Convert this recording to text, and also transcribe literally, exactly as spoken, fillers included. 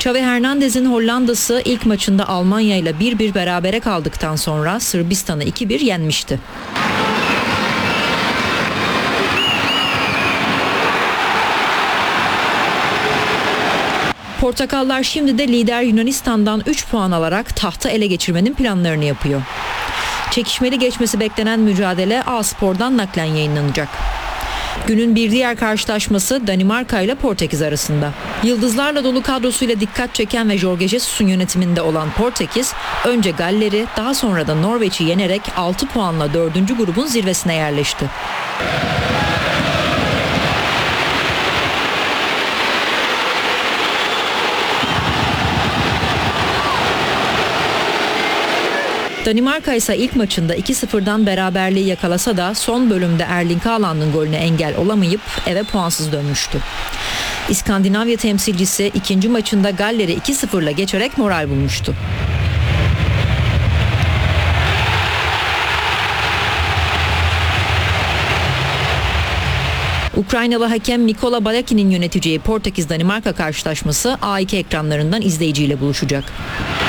Xavi Hernandez'in Hollanda'sı ilk maçında Almanya ile bir bir berabere kaldıktan sonra Sırbistan'ı iki bir yenmişti. Portakallar şimdi de lider Yunanistan'dan üç puan alarak tahtı ele geçirmenin planlarını yapıyor. Çekişmeli geçmesi beklenen mücadele A Spor'dan naklen yayınlanacak. Günün bir diğer karşılaşması Danimarka ile Portekiz arasında. Yıldızlarla dolu kadrosuyla dikkat çeken ve Jorge Jesus'un yönetiminde olan Portekiz, önce Galler'i daha sonra da Norveç'i yenerek altı puanla dördüncü grubun zirvesine yerleşti. Danimarka ise ilk maçında iki sıfırdan beraberliği yakalasa da son bölümde Erling Haaland'ın golüne engel olamayıp eve puansız dönmüştü. İskandinavya temsilcisi ikinci maçında Galler'i iki sıfırla geçerek moral bulmuştu. Ukraynalı hakem Mikola Balakin'in yöneteceği Portekiz-Danimarka karşılaşması A iki ekranlarından izleyiciyle buluşacak.